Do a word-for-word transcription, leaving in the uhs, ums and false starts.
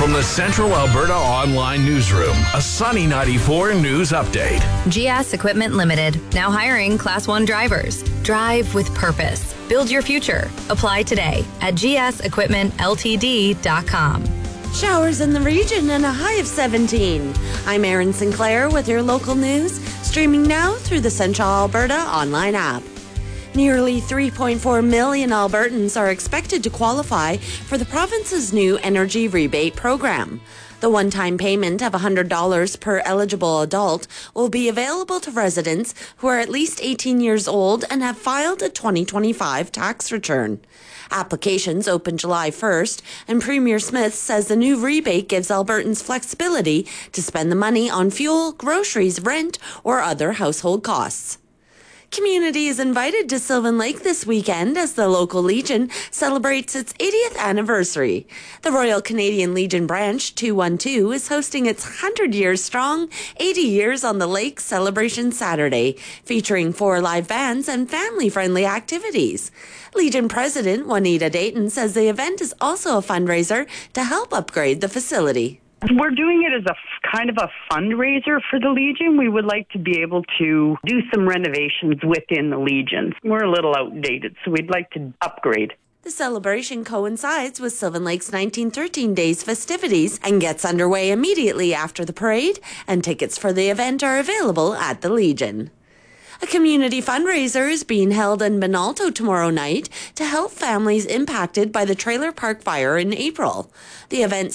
From the Central Alberta Online Newsroom, a Sunny ninety-four news update. G S Equipment Limited, now hiring Class one drivers. Drive with purpose. Build your future. Apply today at g s equipment l t d dot com. Showers in the region and a high of seventeen. I'm Erin Sinclair with your local news, streaming now through the Central Alberta online app. Nearly three point four million Albertans are expected to qualify for the province's new energy rebate program. The one-time payment of one hundred dollars per eligible adult will be available to residents who are at least eighteen years old and have filed a twenty twenty-five tax return. Applications open July first, and Premier Smith says the new rebate gives Albertans flexibility to spend the money on fuel, groceries, rent, or other household costs. Community is invited to Sylvan Lake this weekend as the local Legion celebrates its eightieth anniversary. The Royal Canadian Legion Branch two one two is hosting its one hundred years strong eighty years on the Lake celebration Saturday, featuring four live bands and family-friendly activities. Legion President Juanita Dayton says the event is also a fundraiser to help upgrade the facility. We're doing it as a f- kind of a fundraiser for the Legion. We would like to be able to do some renovations within the Legion. We're a little outdated, so we'd like to upgrade. The celebration coincides with Sylvan Lake's nineteen thirteen Days festivities and gets underway immediately after the parade, and tickets for the event are available at the Legion. A community fundraiser is being held in Minalto tomorrow night to help families impacted by the trailer park fire in April. The event